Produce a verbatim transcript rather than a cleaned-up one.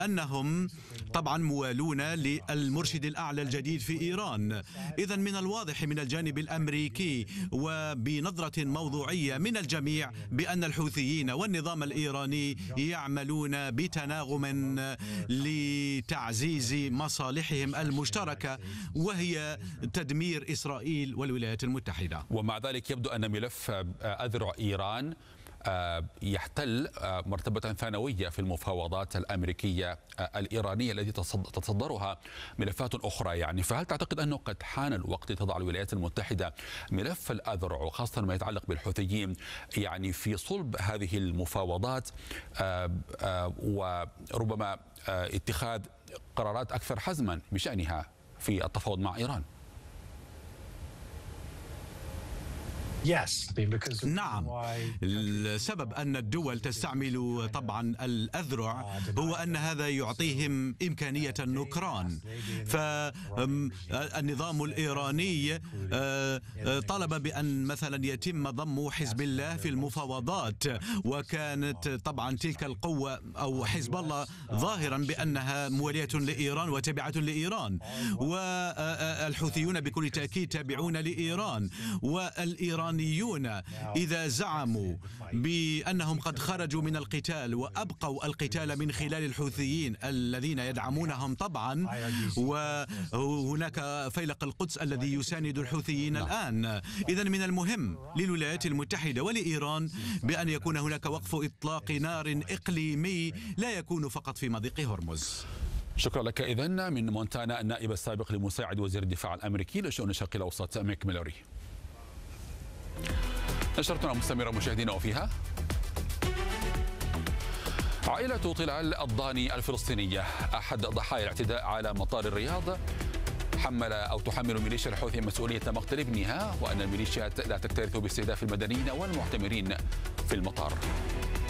أنهم طبعا موالون للمرشد الأعلى الجديد في إيران. إذن من الواضح من الجانب الأمريكي وبنظرة موضوعية من الجميع بأن الحوثيين والنظام الإيراني يعملون بتناغم لتعزيز مصالحهم المشتركة، وهي تدمير إسرائيل والولايات المتحدة. ومع ذلك يبدو أن ملف أذرع إيران يحتل مرتبة ثانوية في المفاوضات الأمريكية الإيرانية التي تتصدرها ملفات أخرى يعني. فهل تعتقد أنه قد حان الوقت تضع الولايات المتحدة ملف الأذرع وخاصة ما يتعلق بالحوثيين يعني في صلب هذه المفاوضات وربما اتخاذ قرارات أكثر حزما بشأنها في التفاوض مع إيران؟ نعم، السبب أن الدول تستعمل طبعا الأذرع هو أن هذا يعطيهم إمكانية النكران. فالنظام الإيراني طلب بأن مثلا يتم ضم حزب الله في المفاوضات، وكانت طبعا تلك القوة أو حزب الله ظاهرا بأنها موالية لإيران وتابعة لإيران، والحوثيون بكل تأكيد تابعون لإيران. والإيران إذا زعموا بأنهم قد خرجوا من القتال وأبقوا القتال من خلال الحوثيين الذين يدعمونهم طبعا، وهناك فيلق القدس الذي يساند الحوثيين الآن. إذن من المهم للولايات المتحدة ولإيران بأن يكون هناك وقف إطلاق نار إقليمي لا يكون فقط في مضيق هرمز. شكرا لك. إذن من مونتانا النائب السابق لمساعد وزير الدفاع الأمريكي لشؤون الشرق الأوسط ميك ميلوري. نشرتنا مستمرة مشاهدينا، وفيها عائلة طلال الضاني الفلسطينية أحد ضحايا الاعتداء على مطار الرياض حمل أو تحمل ميليشيا الحوثي مسؤولية مقتل ابنها، وأن الميليشيات لا تكترث باستهداف المدنيين والمعتمرين في المطار.